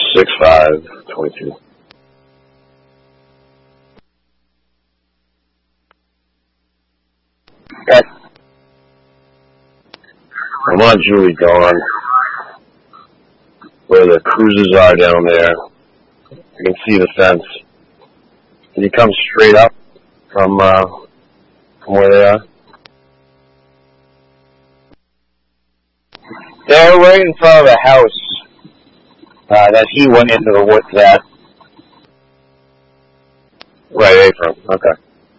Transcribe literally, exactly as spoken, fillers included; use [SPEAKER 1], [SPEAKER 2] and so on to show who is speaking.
[SPEAKER 1] six five twenty-two.
[SPEAKER 2] Okay.
[SPEAKER 1] I'm on Julie Dawn, where the cruisers are down there. You can see the fence. Can you come straight up from, uh, from where they are?
[SPEAKER 2] They're right in front of the house uh, that he went into the woods at.
[SPEAKER 1] Right, April. Okay.